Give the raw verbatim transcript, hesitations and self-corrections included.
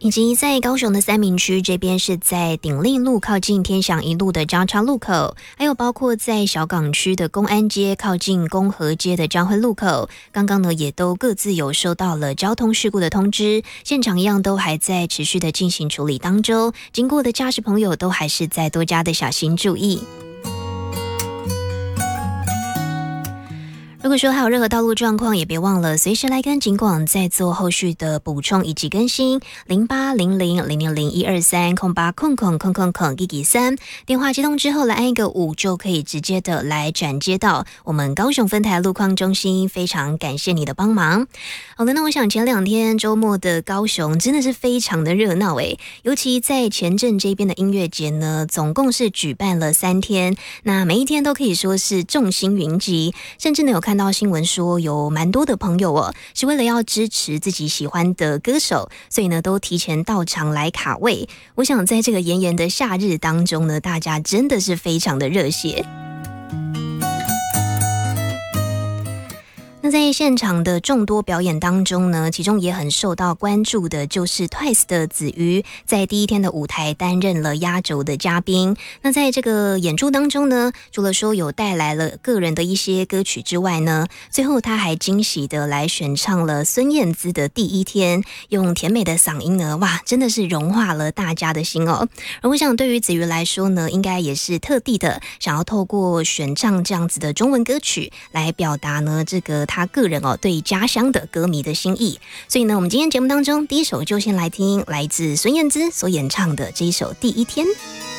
以及在高雄的三民区这边是在鼎立路靠近天祥一路的交叉路口，还有包括在小港区的公安街靠近公和街的交汇路口，刚刚呢也都各自有收到了交通事故的通知，现场一样都还在持续的进行处理当中，经过的驾驶朋友都还是在多加的小心注意。如果说还有任何道路状况，也别忘了随时来跟警广再做后续的补充以及更新。零八零零零零零一二三空八空空空空空一几三，电话接通之后来按一个五，就可以直接的来转接到我们高雄分台路况中心。非常感谢你的帮忙。好的，那我想前两天周末的高雄真的是非常的热闹诶，尤其在前镇这边的音乐节呢，总共是举办了三天，那每一天都可以说是众星云集，甚至呢有看。看到新闻说有蛮多的朋友哦，是为了要支持自己喜欢的歌手，所以呢都提前到场来卡位。我想在这个炎炎的夏日当中呢，大家真的是非常的热血。那在现场的众多表演当中呢，其中也很受到关注的就是 Twice 的子瑜，在第一天的舞台担任了压轴的嘉宾。那在这个演出当中呢，除了说有带来了个人的一些歌曲之外呢，最后他还惊喜的来选唱了孙燕姿的第一天，用甜美的嗓音呢，哇，真的是融化了大家的心哦。而我想对于子瑜来说呢，应该也是特地的想要透过选唱这样子的中文歌曲来表达呢这个他个人哦对家乡的歌迷的心意。所以呢，我们今天节目当中第一首就先来听来自孙燕姿所演唱的这一首《第一天》。